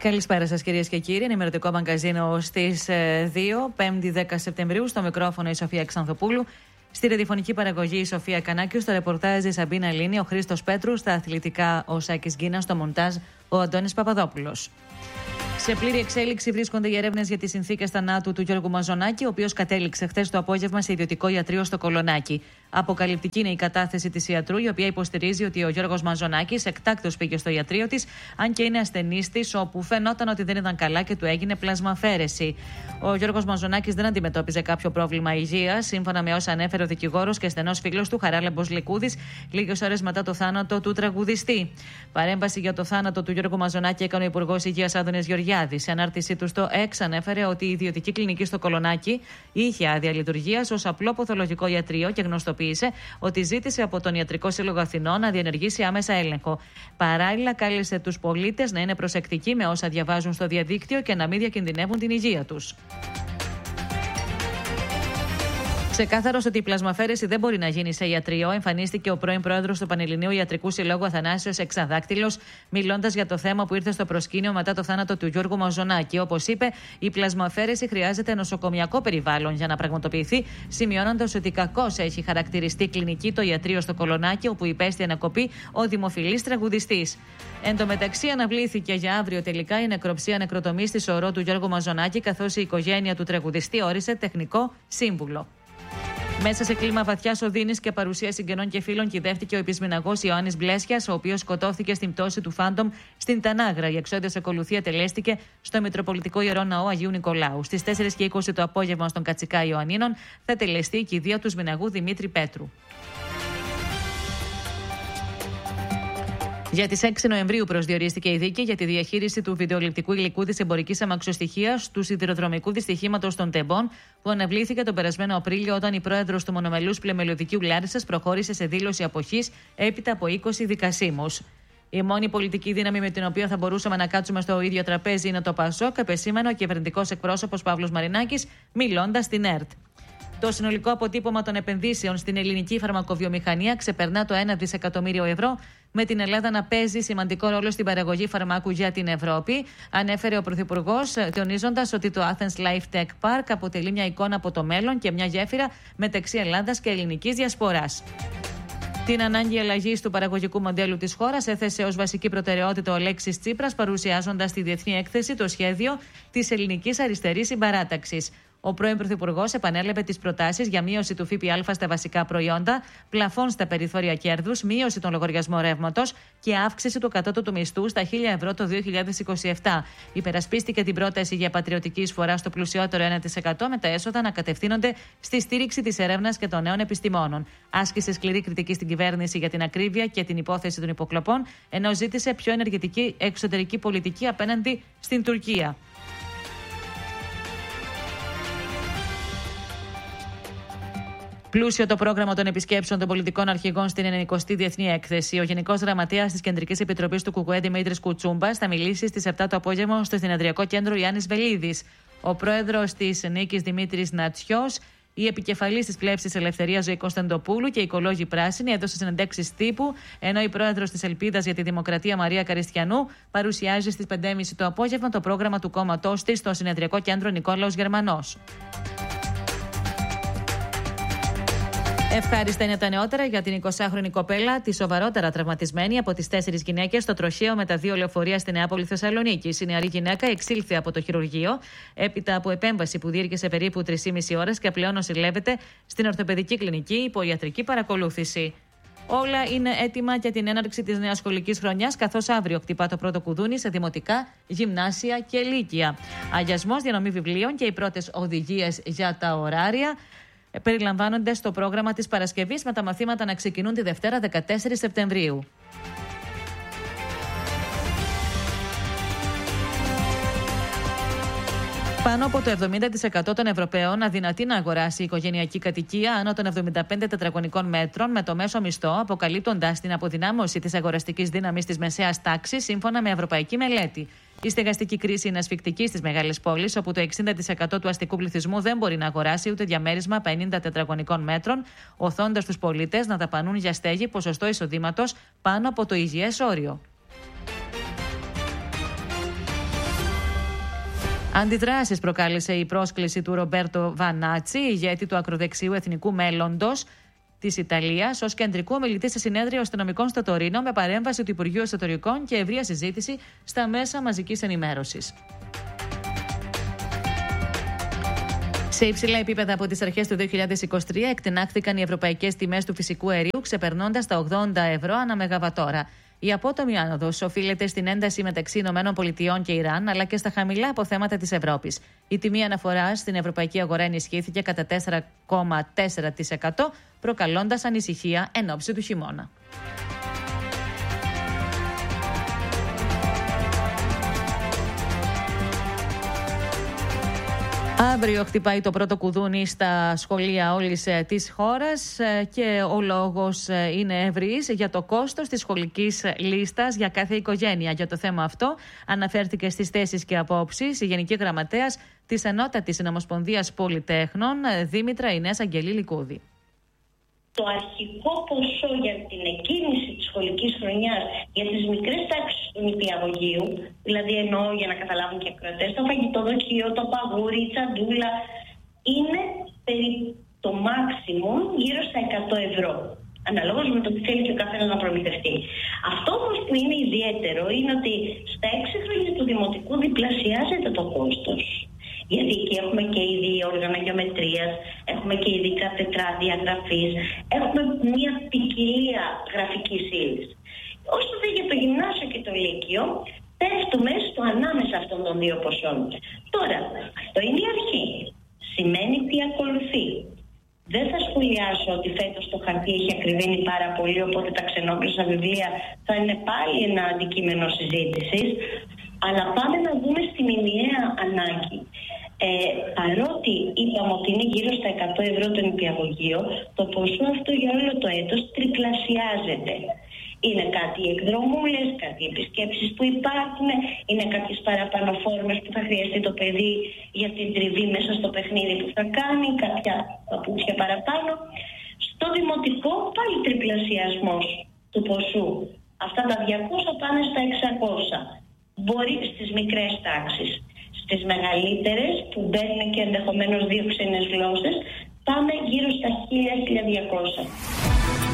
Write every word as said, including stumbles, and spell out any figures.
Καλησπέρα σας κυρίες και κύριοι. Ενημερωτικό μαγκαζίνο στις δύο, πέμπτη δέκα Σεπτεμβρίου. Στο μικρόφωνο η Σοφία Ξανθοπούλου. Στη ραδιοφωνική παραγωγή η Σοφία Κανάκιου. Στο ρεπορτάζ η Σαμπίνα Λίνη, ο Χρήστος Πέτρου. Στα αθλητικά ο Σάκης Γκίνας. Στο μοντάζ ο Αντώνης Παπαδόπουλος. Σε πλήρη εξέλιξη βρίσκονται οι έρευνες για τις συνθήκες θανάτου του Γιώργου Μαζονάκη, ο οποίος κατέληξε χθες το απόγευμα σε ιδιωτικό ιατρείο στο Κολονάκι. Αποκαλυπτική είναι η κατάθεση της ιατρού, η οποία υποστηρίζει ότι ο Γιώργος Μαζονάκης εκτάκτως πήγε στο ιατρείο της, αν και είναι ασθενής της, όπου φαινόταν ότι δεν ήταν καλά και του έγινε πλασμαφαίρεση. Ο Γιώργος Μαζονάκης δεν αντιμετώπιζε κάποιο πρόβλημα υγείας, σύμφωνα με όσα ανέφερε ο δικηγόρος και στενός φίλος του Χαράλαμπος Λικούδης, λίγες ώρες μετά το θάνατο του τραγουδιστή. Παρέμβαση για το θάνατο του Γιώργου Μαζονάκη έκανε ο Υπουργός Υγείας Άδωνης Γεωργιάδης. Σε ανάρτησή του στο X ανέφερε ότι η ιδιωτική κλινική στο Κολονάκι είχε άδεια λειτουργίας ως απλό παθολογικό ιατρείο και γνωστοποίησε ότι ζήτησε από τον Ιατρικό Σύλλογο Αθηνών να διενεργήσει άμεσα έλεγχο. Παράλληλα, κάλεσε τους πολίτες να είναι προσεκτικοί με όσα διαβάζουν στο διαδίκτυο και να μην διακινδυνεύουν την υγεία τους. Ξεκάθαρος ότι η πλασμαφαίρεση δεν μπορεί να γίνει σε ιατρείο, εμφανίστηκε ο πρώην πρόεδρος του Πανελληνίου Ιατρικού Συλλόγου Αθανάσιος Εξαδάκτυλος, μιλώντας για το θέμα που ήρθε στο προσκήνιο μετά το θάνατο του Γιώργου Μαζονάκη. Όπως είπε, η πλασμαφαίρεση χρειάζεται νοσοκομιακό περιβάλλον για να πραγματοποιηθεί, σημειώνοντας ότι κακώς έχει χαρακτηριστεί κλινική το ιατρείο στο Κολονάκι, όπου υπέστη ανακοπή ο δημοφιλής τραγουδιστής. Εν τω μεταξύ, αναβλήθηκε για αύριο τελικά η νεκροψία νεκροτομής στη σωρό του Γιώργου Μαζονάκη, καθώς η οικογένεια του τραγουδιστή όρισε τεχνικό σύμβουλο. Μέσα σε κλίμα βαθιάς οδύνης και παρουσία συγγενών και φίλων, κυδεύτηκε ο επισμηναγός Ιωάννης Μπλέσιας, ο οποίος σκοτώθηκε στην πτώση του Φάντομ στην Τανάγρα. Η εξώδιος ακολουθία τελέστηκε στο Μητροπολιτικό Ιερό Ναό Αγίου Νικολάου. Στις τέσσερις και είκοσι το απόγευμα στον Κατσικά Ιωαννίνων θα τελεστεί η κηδεία του σμηναγού Δημήτρη Πέτρου. Για τις έξι Νοεμβρίου προσδιορίστηκε η δίκη για τη διαχείριση του βιντεοληπτικού υλικού της εμπορικής αμαξοστοιχείας του σιδηροδρομικού δυστυχήματος των Τεμπών, που αναβλήθηκε τον περασμένο Απρίλιο, όταν η πρόεδρος του μονομελούς πλεμελιωδικείου Λάρισσας προχώρησε σε δήλωση αποχής έπειτα από είκοσι δικασίμους. Η μόνη πολιτική δύναμη με την οποία θα μπορούσαμε να κάτσουμε στο ίδιο τραπέζι είναι το ΠΑΣΟΚ, επεσήμανε ο κυβερνητικός εκπρόσωπος Παύλος Μαρινάκης, μιλώντας στην ΕΡΤ. Το συνολικό αποτύπωμα των επενδύσεων στην ελληνική φαρμακοβιομηχανία ξεπερνά το ένα δισεκατομμύριο ευρώ, με την Ελλάδα να παίζει σημαντικό ρόλο στην παραγωγή φαρμάκου για την Ευρώπη, ανέφερε ο Πρωθυπουργός, τονίζοντας ότι το Athens Life Tech Park αποτελεί μια εικόνα από το μέλλον και μια γέφυρα μεταξύ Ελλάδας και ελληνικής διασποράς. Την ανάγκη αλλαγής του παραγωγικού μοντέλου της χώρας έθεσε ως βασική προτεραιότητα ο Αλέξης Τσίπρας, παρουσιάζοντας στη διεθνή έκθεση το σχέδιο της ελληνικής αριστερής συμπαράταξης. Ο πρώην Πρωθυπουργός επανέλαβε τις προτάσεις για μείωση του ΦΠΑ στα βασικά προϊόντα, πλαφών στα περιθώρια κέρδους, μείωση των λογαριασμών ρεύματος και αύξηση του κατώτατου μισθού στα χίλια ευρώ το δύο χιλιάδες είκοσι επτά. Υπερασπίστηκε την πρόταση για πατριωτική εισφορά στο πλουσιότερο ένα τοις εκατό, με τα έσοδα να κατευθύνονται στη στήριξη της έρευνας και των νέων επιστημόνων. Άσκησε σκληρή κριτική στην κυβέρνηση για την ακρίβεια και την υπόθεση των υποκλοπών, ενώ ζήτησε πιο ενεργητική εξωτερική πολιτική απέναντι στην Τουρκία. Πλούσιο το πρόγραμμα των επισκέψεων των πολιτικών αρχηγών στην ενενηκοστή Διεθνή Έκθεση. Ο Γενικός Γραμματέας της Κεντρικής Επιτροπής του ΚΚΕ, Δημήτρης Κουτσούμπας, θα μιλήσει στις επτά το απόγευμα στο Συνεδριακό Κέντρο Ιάννης Βελίδης. Ο πρόεδρος της Νίκης, Δημήτρης Νατσιός, η επικεφαλής της Πλεύσης Ελευθερίας, Ζωή Κωνσταντοπούλου, και η οικολόγοι πράσινοι έδωσε συνεντεύξεις τύπου, ενώ η πρόεδρος της Ελπίδας για τη Δημοκρατία, Μαρία Καριστιανού, παρουσιάζει στις πέντε και μισή το απόγευμα το πρόγραμμα του κόμματός της στο Συνεδριακό Κέντρο Νικόλαος Γερμανός. Ευχάριστα είναι τα νεότερα για την εικοσάχρονη κοπέλα, τη σοβαρότερα τραυματισμένη από τις τέσσερις γυναίκες στο τροχαίο με τα δύο λεωφορεία στη Νεάπολη Θεσσαλονίκη. Η νεαρή γυναίκα εξήλθε από το χειρουργείο έπειτα από επέμβαση που διήρκεσε περίπου τρεις και μισή ώρες και πλέον νοσηλεύεται στην ορθοπαιδική κλινική υπό ιατρική παρακολούθηση. Όλα είναι έτοιμα για την έναρξη της νέας σχολικής χρονιάς, καθώς αύριο χτυπά το πρώτο κουδούνι σε δημοτικά, γυμνάσια και λύκεια. Αγιασμός, διανομή βιβλίων και οι πρώτες οδηγίες για τα ωράρια περιλαμβάνονται στο πρόγραμμα της Παρασκευής, με τα μαθήματα να ξεκινούν τη Δευτέρα δεκατέσσερις Σεπτεμβρίου. Πάνω από το εβδομήντα τοις εκατό των Ευρωπαίων αδυνατεί να αγοράσει οικογενειακή κατοικία άνω των εβδομήντα πέντε τετραγωνικών μέτρων με το μέσο μισθό, αποκαλύπτοντας την αποδυνάμωση της αγοραστικής δύναμης της μεσαίας τάξης, σύμφωνα με ευρωπαϊκή μελέτη. Η στεγαστική κρίση είναι ασφικτική στις μεγάλες πόλεις, όπου το εξήντα τοις εκατό του αστικού πληθυσμού δεν μπορεί να αγοράσει ούτε διαμέρισμα πενήντα τετραγωνικών μέτρων, οθώντας τους πολίτες να δαπανούν για στέγη ποσοστό εισοδήματος πάνω από το υγιές όριο. Αντιδράσεις προκάλεσε η πρόσκληση του Ρομπέρτο Βανάτσι, ηγέτη του ακροδεξιού Εθνικού Μέλλοντος της Ιταλίας, ως κεντρικού ομιλητή σε συνέδριο αστυνομικών στο Τωρίνο, με παρέμβαση του Υπουργείου Εσωτερικών και ευρεία συζήτηση στα μέσα μαζικής ενημέρωσης. Σε υψηλά επίπεδα από τις αρχές του δύο χιλιάδες είκοσι τρία εκτενάχθηκαν οι ευρωπαϊκές τιμές του φυσικού αερίου, ξεπερνώντας τα ογδόντα ευρώ ανά μεγαβατόρα. Η απότομη άνοδος οφείλεται στην ένταση μεταξύ Ηνωμένων Πολιτειών και Ιράν, αλλά και στα χαμηλά αποθέματα της Ευρώπης. Η τιμή αναφοράς στην ευρωπαϊκή αγορά ενισχύθηκε κατά τέσσερα κόμμα τέσσερα τοις εκατό, προκαλώντας ανησυχία εν ώψη του χειμώνα. Αύριο χτυπάει το πρώτο κουδούνι στα σχολεία όλης της χώρας και ο λόγος είναι ευρύς για το κόστος της σχολικής λίστας για κάθε οικογένεια. Για το θέμα αυτό αναφέρθηκε στις θέσεις και απόψεις η Γενική Γραμματέας της Ανώτατης Συνομοσπονδίας Πολυτέχνων, Δήμητρα Ινές Αγγελή Λικούδη. Το αρχικό ποσό για την εκκίνηση της σχολικής χρονιάς για τις μικρές τάξεις του νηπιαγωγείου, δηλαδή εννοώ για να καταλάβουν και οι ακροατές, το φαγητοδοχείο, το παγούρι, η τσαντούλα, είναι περί το maximum γύρω στα εκατό ευρώ. Αναλόγως με το τι θέλει και ο καθένας να προμηθευτεί. Αυτό όμως που είναι ιδιαίτερο είναι ότι στα έξι χρόνια του δημοτικού διπλασιάζεται το κόστος. Γιατί εκεί έχουμε και είδη όργανα γεωμετρίας, έχουμε και ειδικά τετράδια γραφής, έχουμε μια ποικιλία γραφικής ύλης. Όσο δε για το γυμνάσιο και το λύκειο, πέφτουμε στο ανάμεσα αυτών των δύο ποσών. Τώρα, αυτό είναι η αρχή. Σημαίνει τι ακολουθεί. Δεν θα σχολιάσω ότι φέτος το χαρτί έχει ακριβήνει πάρα πολύ, οπότε τα ξενόγλωσσα βιβλία θα είναι πάλι ένα αντικείμενο συζήτησης. Αλλά πάμε να δούμε στη μηνιαία ανάγκη. Ε, παρότι είπαμε ότι είναι γύρω στα εκατό ευρώ το νηπιαγωγείο, το ποσό αυτό για όλο το έτος τριπλασιάζεται. Είναι κάτι οι εκδρομούλες, κάτι οι επισκέψεις που υπάρχουν, είναι κάποιες παραπάνω φόρμες που θα χρειαστεί το παιδί για την τριβή μέσα στο παιχνίδι που θα κάνει, κάποια παπούτσια παραπάνω. Στο δημοτικό πάλι τριπλασιασμός του ποσού. Αυτά τα διακόσια πάνε στα εξακόσια. Μπορεί στις μικρές τάξεις. Στις μεγαλύτερες που μπαίνουν και ενδεχομένως δύο ξένες γλώσσες πάμε γύρω στα χίλια με χίλια διακόσια.